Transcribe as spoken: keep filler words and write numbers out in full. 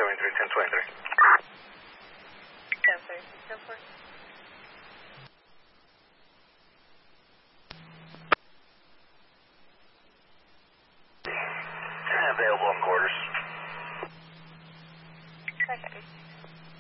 seventy-three, ten twenty-three. ten thirty-six, ten four. Available on quarters.